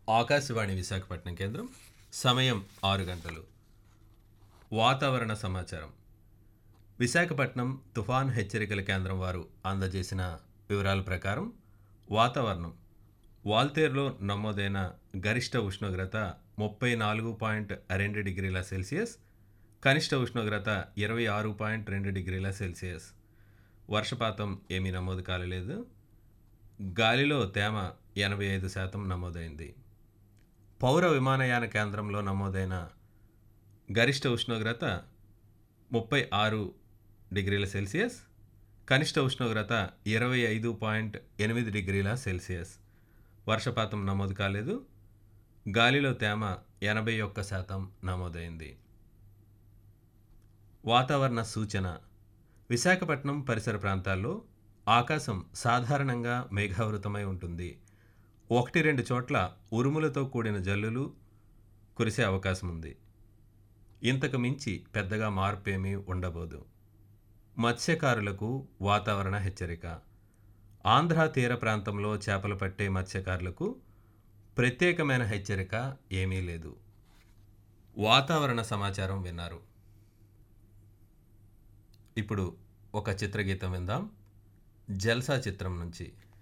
ఆకాశవాణి విశాఖపట్నం కేంద్రం. సమయం 6 గంటలు. వాతావరణ సమాచారం. విశాఖపట్నం తుఫాన్ హెచ్చరికల కేంద్రం వారు అందజేసిన వివరాల ప్రకారం వాతావరణం వాల్తేరులో నమోదైన గరిష్ట ఉష్ణోగ్రత 34.2 డిగ్రీల సెల్సియస్, కనిష్ట ఉష్ణోగ్రత 26.2 డిగ్రీల సెల్సియస్. వర్షపాతం ఏమీ నమోదు కాలేదు. గాలిలో తేమ 85% నమోదైంది. పౌర విమానయాన కేంద్రంలో నమోదైన గరిష్ట ఉష్ణోగ్రత 36 డిగ్రీల సెల్సియస్, కనిష్ట ఉష్ణోగ్రత 25.8 డిగ్రీల సెల్సియస్. వర్షపాతం నమోదు కాలేదు. గాలిలో తేమ 81% నమోదైంది. వాతావరణ సూచన. విశాఖపట్నం పరిసర ప్రాంతాల్లో ఆకాశం సాధారణంగా మేఘావృతమై ఉంటుంది. 1-2 చోట్ల ఉరుములతో కూడిన జల్లులు కురిసే అవకాశం ఉంది. ఇంతకు మించి పెద్దగా మార్పేమీ ఉండబోదు. మత్స్యకారులకు వాతావరణ హెచ్చరిక. ఆంధ్ర తీర ప్రాంతంలో చేపలు పట్టే మత్స్యకారులకు ప్రత్యేకమైన హెచ్చరిక ఏమీ లేదు. వాతావరణ సమాచారం విన్నారు. ఇప్పుడు ఒక చిత్రగీతం విందాం. జల్సా చిత్రం నుంచి.